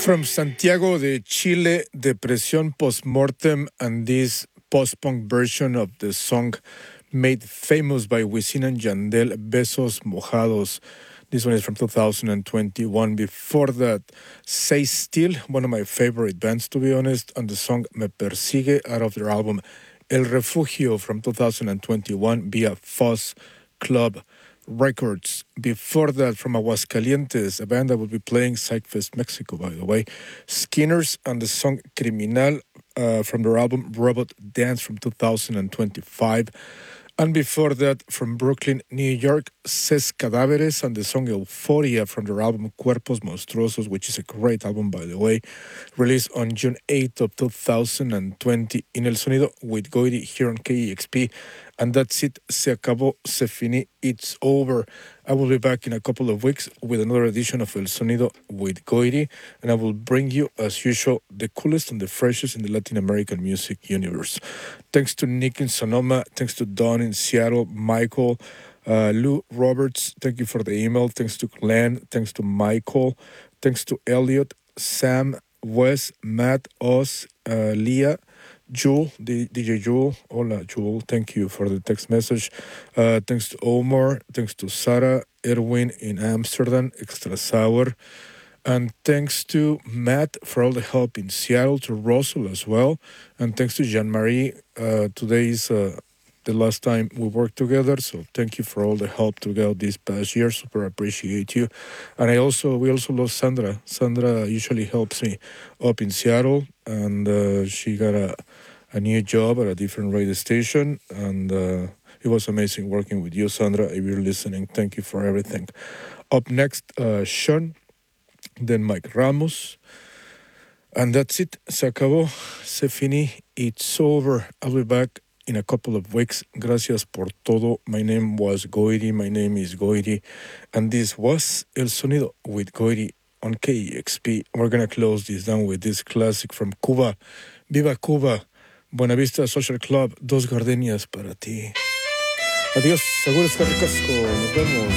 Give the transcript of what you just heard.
From Santiago de Chile, Depresión Postmortem, and this post-punk version of the song made famous by Wisin and Yandel, Besos Mojados. This one is from 2021. Before that, Say Still, one of my favorite bands, to be honest, and the song Me Persigue out of their album El Refugio from 2021 via Fuzz Club Records. Before that, from Aguascalientes, a band that will be playing Psychfest Mexico, by the way, Skinners and the song Criminal from their album Robot Dance from 2025. And before that, from Brooklyn, New York, Ses Cadáveres and the song Euphoria from their album Cuerpos Monstruosos, which is a great album, by the way, released on June 8th of 2020 in El Sonido with Goiri here on KEXP. And that's it. Se acabó, se finí, it's over. I will be back in a couple of weeks with another edition of El Sonido with Goiri, and I will bring you, as usual, the coolest and the freshest in the Latin American music universe. Thanks to Nick in Sonoma, thanks to Don in Seattle, Michael, Lou Roberts, thank you for the email, thanks to Glenn, thanks to Michael, thanks to Elliot, Sam, Wes, Matt, Oz, Leah, Jewel, DJ Jewel. Hola, Jewel. Thank you for the text message. Thanks to Omar. Thanks to Sarah, Erwin in Amsterdam, Extra Sour. And thanks to Matt for all the help in Seattle, to Russell as well. And thanks to Jean-Marie. Today is the last time we worked together, so thank you for all the help throughout this past year. Super appreciate you. And we also lost Sandra. Sandra usually helps me up in Seattle, and she got a new job at a different radio station, and it was amazing working with you, Sandra. If you're listening, thank you for everything. Up next, Sean, then Mike Ramos, and that's it. Se acabó, se finí, it's over. I'll be back in a couple of weeks. Gracias por todo. My name was Goiri. My name is Goiri. And this was El Sonido with Goiri on KEXP. We're going to close this down with this classic from Cuba. Viva Cuba. Buenavista Social Club. Dos gardenias para ti. Adiós. Seguro está ricasco. Nos vemos.